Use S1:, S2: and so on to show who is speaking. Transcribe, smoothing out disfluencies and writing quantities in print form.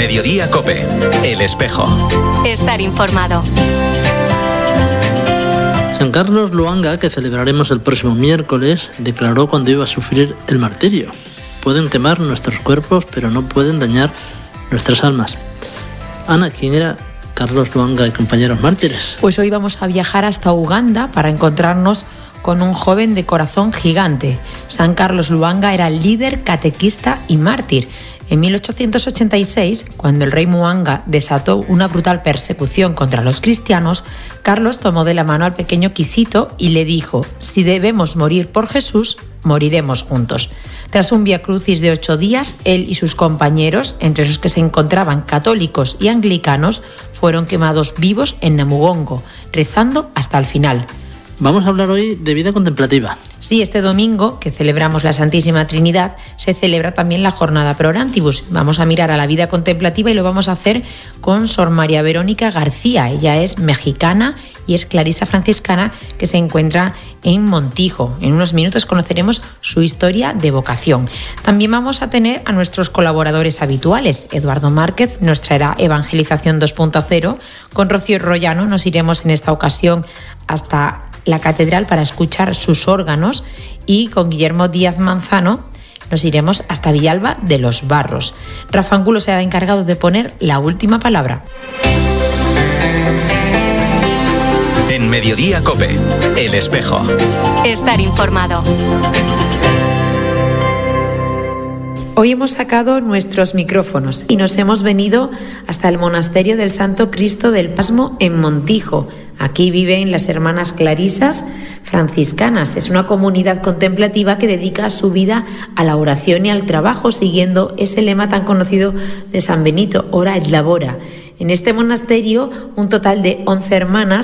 S1: Mediodía COPE, El Espejo.
S2: Estar informado.
S3: San Carlos Luanga, que celebraremos el próximo miércoles, declaró cuando iba a sufrir el martirio: pueden quemar nuestros cuerpos, pero no pueden dañar nuestras almas. Ana, ¿quién era Carlos Luanga y compañeros mártires?
S4: Pues hoy vamos a viajar hasta Uganda para encontrarnos con un joven de corazón gigante. San Carlos Luanga era líder, catequista y mártir. En 1886, cuando el rey Muanga desató una brutal persecución contra los cristianos, Carlos tomó de la mano al pequeño Quisito y le dijo: si debemos morir por Jesús, moriremos juntos. Tras un viacrucis de 8 días, él y sus compañeros, entre los que se encontraban católicos y anglicanos, fueron quemados vivos en Namugongo, rezando hasta el final.
S3: Vamos a hablar hoy de vida contemplativa.
S4: Sí, este domingo, que celebramos la Santísima Trinidad, se celebra también la jornada Pro Orantibus. Vamos a mirar a la vida contemplativa y lo vamos a hacer con Sor María Verónica García. Ella es mexicana y es clarisa franciscana que se encuentra en Montijo. En unos minutos conoceremos su historia de vocación. También vamos a tener a nuestros colaboradores habituales. Eduardo Márquez nos traerá Evangelización 2.0. Con Rocío Royano nos iremos en esta ocasión hasta la catedral para escuchar sus órganos, y con Guillermo Díaz Manzano nos iremos hasta Villalba de los Barros. Rafa Angulo será el encargado de poner la última palabra.
S1: En Mediodía COPE, El Espejo.
S2: Estar informado.
S4: Hoy hemos sacado nuestros micrófonos y nos hemos venido hasta el monasterio del Santo Cristo del Pasmo en Montijo. Aquí viven las hermanas clarisas franciscanas. Es una comunidad contemplativa que dedica su vida a la oración y al trabajo, siguiendo ese lema tan conocido de San Benito: ora et labora. En este monasterio, un total de 11 hermanas